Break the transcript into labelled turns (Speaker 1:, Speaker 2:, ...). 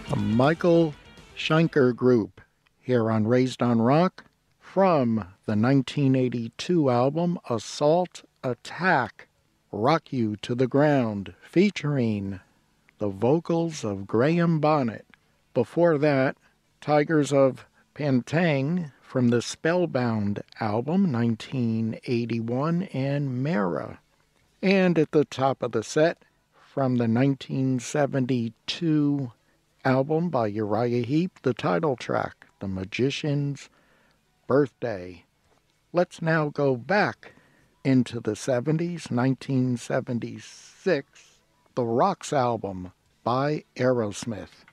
Speaker 1: A Michael Schenker Group here on Raised on Rock from the 1982 album Assault Attack, Rock You to the Ground, featuring the vocals of Graham Bonnet. Before that, Tigers of Pantang from the Spellbound album 1981 and Mara. And at the top of the set, from the 1972 album by Uriah Heep, the title track, The Magician's Birthday. Let's now go back into the 70s, 1976, the Rocks album by Aerosmith.